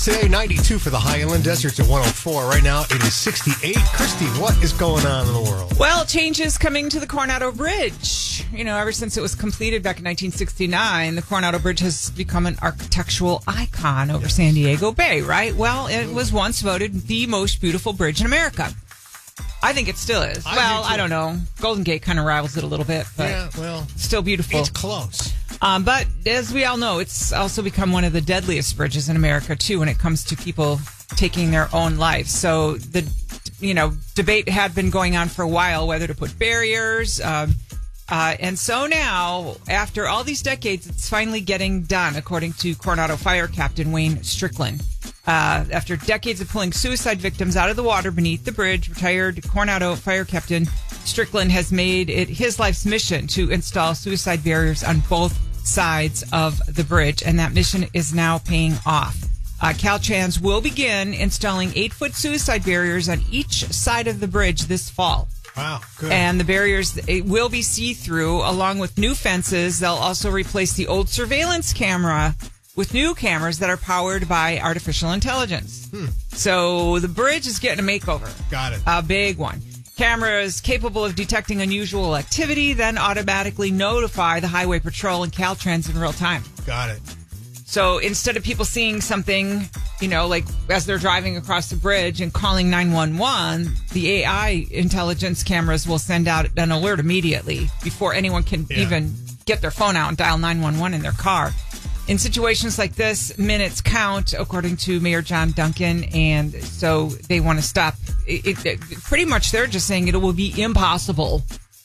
Today, 92 for the Highland Desert's at 104. Right now, it is 68. Christy, what is going on in the world? Well, changes coming to the Coronado Bridge. You know, ever since it was completed back in 1969, the Coronado Bridge has become an architectural icon over San Diego Bay, right? Well, it was once voted the most beautiful bridge in America. I think it still is. I don't know. Golden Gate kind of rivals it a little bit, but still beautiful. It's close. But as we all know, it's also become one of the deadliest bridges in America, too, when it comes to people taking their own lives. So the, debate had been going on for a while, whether to put barriers. And so now, after all these decades, it's finally getting done, according to Coronado Fire Captain Wayne Strickland. After decades of pulling suicide victims out of the water beneath the bridge, retired Coronado Fire Captain Strickland has made it his life's mission to install suicide barriers on both sides of the bridge, and that mission is now paying off. Caltrans will begin installing 8-foot suicide barriers on each side of the bridge this fall. Wow, good. And the barriers will be see-through, along with new fences. They'll also replace the old surveillance camera with new cameras that are powered by artificial intelligence. So the bridge is getting a makeover. Got it. A big one. Cameras capable of detecting unusual activity, then automatically notify the Highway Patrol and Caltrans in real time. Got it. So instead of people seeing something, like as they're driving across the bridge and calling 911, the AI intelligence cameras will send out an alert immediately before anyone can even get their phone out and dial 911 in their car. In situations like this, minutes count, according to Mayor John Duncan, and so they want to stop. Pretty much, they're just saying it will be impossible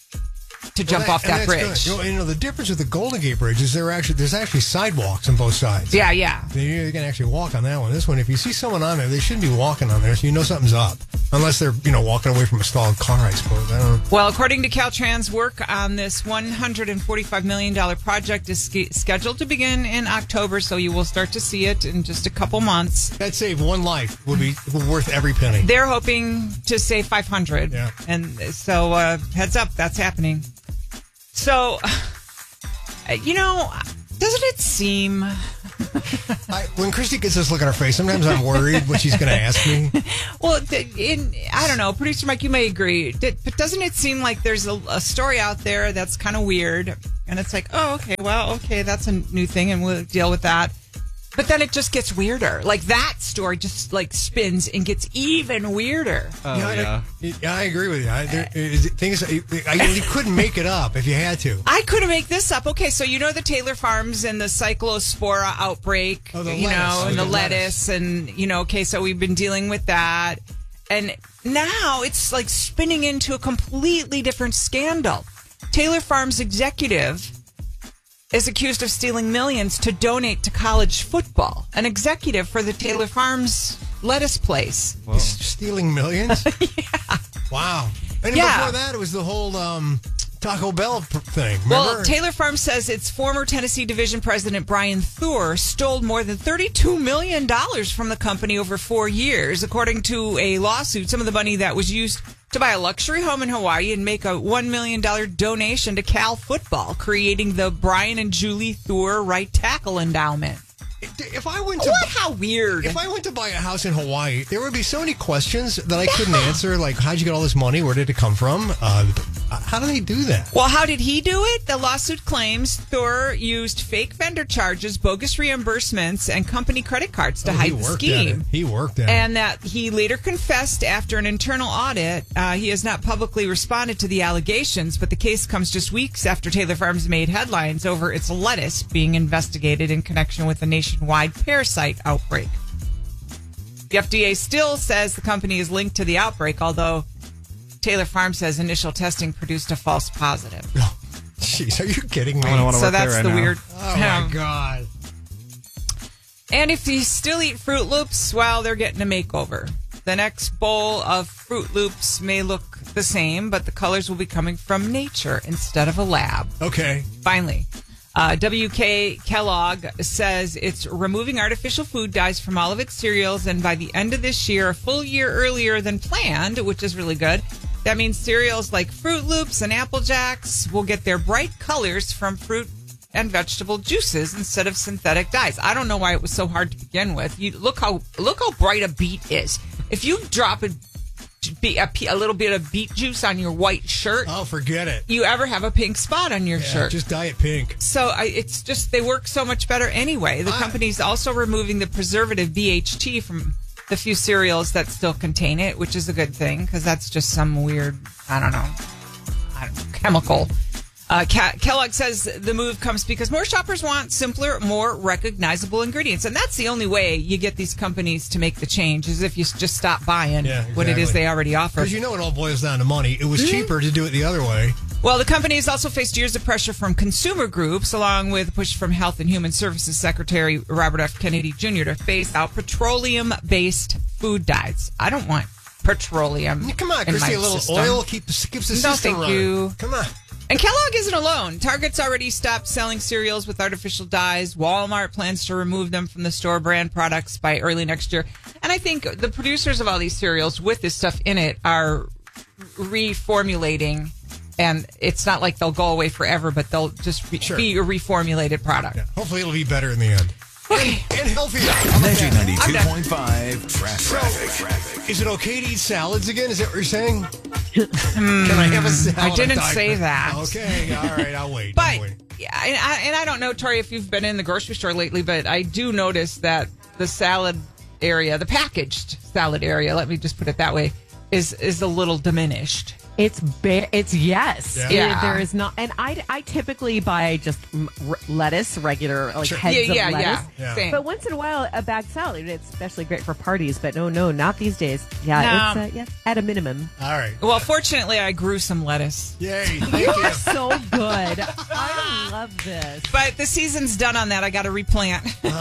to jump off that bridge. The difference with the Golden Gate Bridge is there's actually sidewalks on both sides. Yeah. You can actually walk on that one. This one, if you see someone on there, they shouldn't be walking on there, so you know something's up. Unless they're, walking away from a stalled car, I suppose. I don't know. Well, according to Caltrans, work on this $145 million project is scheduled to begin in October, so you will start to see it in just a couple months. That saved one life will be worth every penny. They're hoping to save 500. Yeah. And so, heads up, that's happening. So, doesn't it seem... when Christy gets this look on her face, sometimes I'm worried what she's going to ask me. Well, I don't know. Producer Mike, you may agree. But doesn't it seem like there's a story out there that's kind of weird? And it's like, okay, that's a new thing and we'll deal with that. But then it just gets weirder. Like that story just spins and gets even weirder. I agree with you. You couldn't make it up if you had to. I couldn't make this up. Okay, so the Taylor Farms and the Cyclospora outbreak, and the lettuce, and okay, so we've been dealing with that, and now it's spinning into a completely different scandal. Taylor Farms executive is accused of stealing millions to donate to college football. An executive for the Taylor Farms lettuce place. He's stealing millions? Yeah. Wow. And before that, it was the whole Taco Bell thing. Remember? Well, Taylor Farms says its former Tennessee division president, Brian Thur, stole more than $32 million from the company over 4 years. According to a lawsuit, some of the money that was used to buy a luxury home in Hawaii and make a $1 million donation to Cal football, creating the Brian and Julie Thur Right Tackle Endowment. How weird. If I went to buy a house in Hawaii, there would be so many questions that I couldn't answer. Like, how'd you get all this money? Where did it come from? How do they do that? Well, how did he do it? The lawsuit claims Thur used fake vendor charges, bogus reimbursements, and company credit cards to hide the scheme. He worked at it. And that he later confessed after an internal audit. He has not publicly responded to the allegations, but the case comes just weeks after Taylor Farms made headlines over its lettuce being investigated in connection with the nationwide parasite outbreak. The FDA still says the company is linked to the outbreak, although Taylor Farms says initial testing produced a false positive. Oh, jeez, are you kidding me? So that's the weird. Oh my God. And if you still eat Fruit Loops, well, they're getting a makeover. The next bowl of Fruit Loops may look the same, but the colors will be coming from nature instead of a lab. Okay. Finally. WK Kellogg says it's removing artificial food dyes from all of its cereals, and by the end of this year, a full year earlier than planned, which is really good. That means cereals like Fruit Loops and Apple Jacks will get their bright colors from fruit and vegetable juices instead of synthetic dyes. I don't know why it was so hard to begin with. You look how bright a beet is. If you drop a little bit of beet juice on your white shirt, oh, forget it. You ever have a pink spot on your shirt? Just dye it pink. So it's just they work so much better anyway. The company's also removing the preservative BHT from the few cereals that still contain it, which is a good thing because that's just some weird, I don't know, chemical. Kellogg says the move comes because more shoppers want simpler, more recognizable ingredients. And that's the only way you get these companies to make the change is if you just stop buying what it is they already offer. Because it all boils down to money. It was cheaper to do it the other way. Well, the company has also faced years of pressure from consumer groups, along with a push from Health and Human Services Secretary Robert F. Kennedy Jr. to phase out petroleum-based food dyes. I don't want petroleum. Come on, Christy, a little system. Oil keeps the system running. You. Come on. And Kellogg isn't alone. Target's already stopped selling cereals with artificial dyes. Walmart plans to remove them from the store brand products by early next year. And I think the producers of all these cereals with this stuff in it are reformulating. And it's not like they'll go away forever, but they'll just be a reformulated product. Yeah. Hopefully it'll be better in the end. Okay. And healthier. Magic 92.5 traffic. Is it okay to eat salads again? Is that what you're saying? Can I have a salad? I didn't say that. Okay, all right, I'll wait. But, yeah, and I don't know, Tori, if you've been in the grocery store lately, but I do notice that the salad area, the packaged salad area, let me just put it that way, is a little diminished. It's yes. Yeah. There is not, and I typically buy just lettuce, regular heads of lettuce. Yeah. But once in a while, a bagged salad. It's especially great for parties. But no, not these days. Yeah, it's at a minimum. All right. Well, fortunately, I grew some lettuce. Yay! Thank You you. are so good. I love this. But the season's done on that. I got to replant.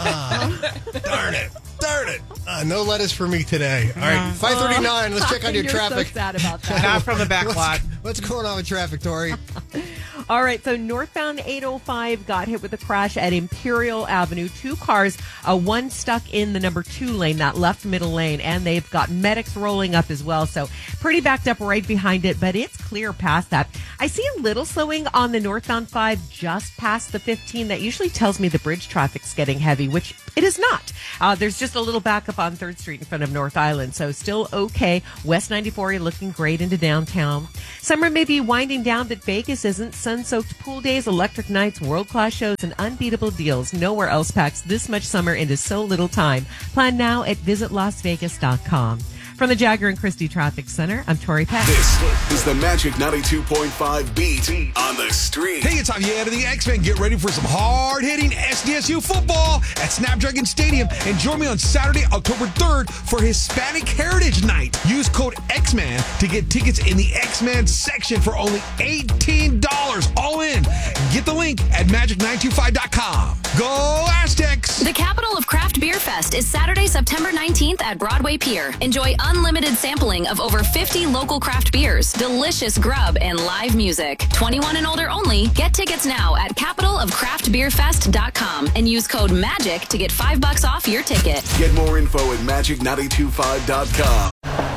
Darn it. No lettuce for me today. All right, 5:39. Let's check on your traffic. So sad about that. Not from the back lot. What's going on with traffic, Tori? All right, so northbound 805 got hit with a crash at Imperial Avenue. 2 cars, one stuck in the number 2 lane, that left middle lane, and they've got medics rolling up as well. So pretty backed up right behind it, but it's clear past that. I see a little slowing on the northbound 5 just past the 15. That usually tells me the bridge traffic's getting heavy, which it is not. There's just a little backup on 3rd Street in front of North Island, so still okay. West 94, you're looking great into downtown. Summer may be winding down, but Vegas isn't. Sun-soaked pool days, electric nights, world-class shows, and unbeatable deals. Nowhere else packs this much summer into so little time. Plan now at visitlasvegas.com. From the Jagger and Christie Traffic Center, I'm Tori Peck. This is the Magic 92.5 beat on the street. Hey, it's Javier of the X-Men. Get ready for some hard-hitting SDSU football at Snapdragon Stadium and join me on Saturday, October 3rd for Hispanic Heritage Night. Use code X-Man to get tickets in the X-Men section for only $18 all in. Get the link at magic925.com. Go Aztecs! The capital of Craft Beer Fest is Saturday, September 19th at Broadway Pier. Enjoy unlimited sampling of over 50 local craft beers, delicious grub, and live music. 21 and older only. Get tickets now at capitalofcraftbeerfest.com and use code MAGIC to get $5 off your ticket. Get more info at magic925.com.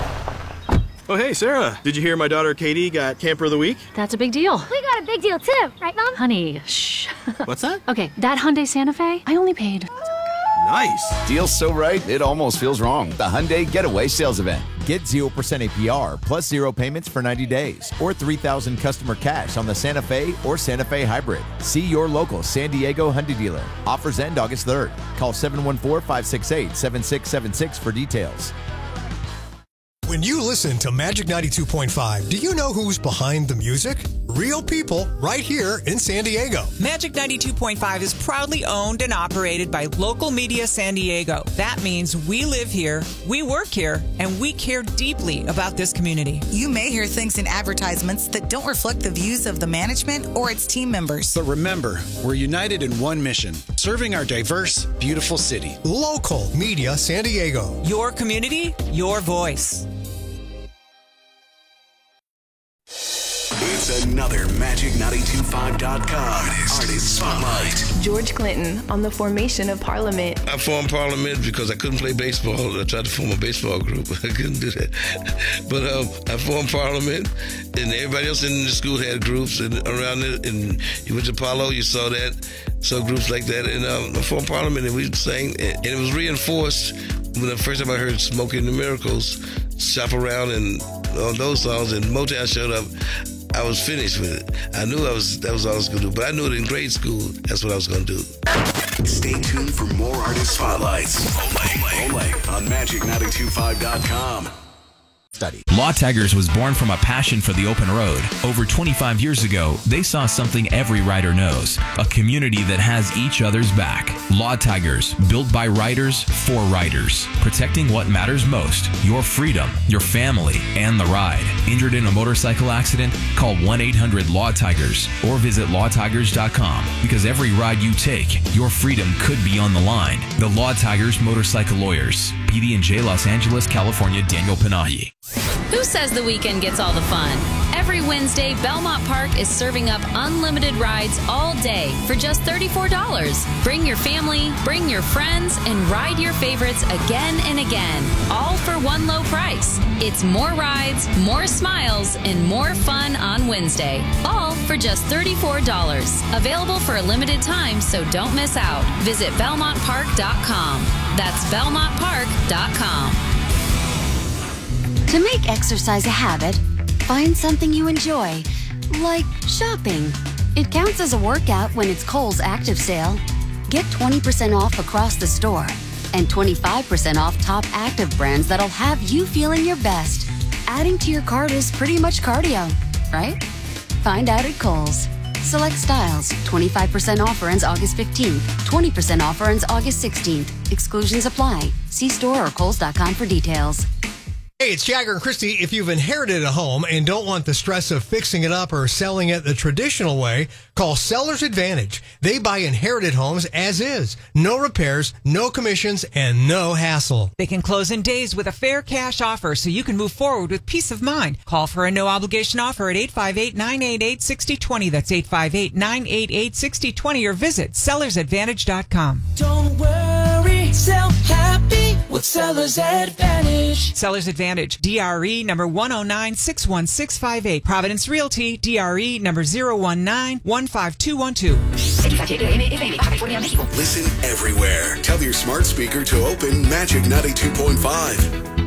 Oh, hey, Sarah. Did you hear my daughter Katie got Camper of the Week? That's a big deal. We got a big deal too, right, Mom? Honey, shh. What's that? Okay, that Hyundai Santa Fe, I only paid. Nice. Deal's so right, it almost feels wrong. The Hyundai Getaway Sales Event. Get 0% APR plus 0 payments for 90 days or $3,000 customer cash on the Santa Fe or Santa Fe Hybrid. See your local San Diego Hyundai dealer. Offers end August 3rd. Call 714-568-7676 for details. When you listen to Magic 92.5, do you know who's behind the music? Real people right here in San Diego. Magic 92.5 is proudly owned and operated by Local Media San Diego. That means we live here, we work here, and we care deeply about this community. You may hear things in advertisements that don't reflect the views of the management or its team members. But remember, we're united in one mission, serving our diverse, beautiful city. Local Media San Diego. Your community, your voice. It's Another Magic925.com Artist Spotlight. George Clinton on the formation of Parliament. I formed Parliament because I couldn't play baseball. I tried to form a baseball group. I couldn't do that. But I formed Parliament, and everybody else in the school had groups and around it. And you went to Apollo, you saw that. Saw groups like that. And I formed Parliament, and we sang. And it was reinforced when the first time I heard Smoking the Miracles, Shop Around, and all those songs, and Motown showed up. I was finished with it. I knew that was all I was going to do, but I knew it in grade school. That's what I was going to do. Stay tuned for more Artist Spotlights. Only on Magic925.com. Law Tigers was born from a passion for the open road. Over 25 years ago, they saw something every rider knows, a community that has each other's back. Law Tigers, built by riders for riders, protecting what matters most, your freedom, your family, and the ride. Injured in a motorcycle accident? Call 1-800-LAW-TIGERS or visit lawtigers.com, because every ride you take, your freedom could be on the line. The Law Tigers Motorcycle Lawyers. PD&J, Los Angeles, California, Daniel Panahi. Who says the weekend gets all the fun? Every Wednesday, Belmont Park is serving up unlimited rides all day for just $34. Bring your family, bring your friends, and ride your favorites again and again, all for one low price. It's more rides, more smiles, and more fun on Wednesday, all for just $34. Available for a limited time, so don't miss out. Visit BelmontPark.com. That's BelmontPark.com. To make exercise a habit, find something you enjoy, like shopping. It counts as a workout when it's Kohl's Active Sale. Get 20% off across the store and 25% off top active brands that'll have you feeling your best. Adding to your cart is pretty much cardio, right? Find out at Kohl's. Select styles. 25% offer ends August 15th. 20% offer ends August 16th. Exclusions apply. See store or Kohls.com for details. Hey, it's Jagger and Christy. If you've inherited a home and don't want the stress of fixing it up or selling it the traditional way, call Seller's Advantage. They buy inherited homes as is. No repairs, no commissions, and no hassle. They can close in days with a fair cash offer so you can move forward with peace of mind. Call for a no-obligation offer at 858-988-6020. That's 858-988-6020 or visit sellersadvantage.com. Don't worry, sell happy with Seller's Advantage. Seller's Advantage, DRE number 109-61658. Providence Realty, DRE number 019-15212. Listen everywhere. Tell your smart speaker to open Magic 92.5.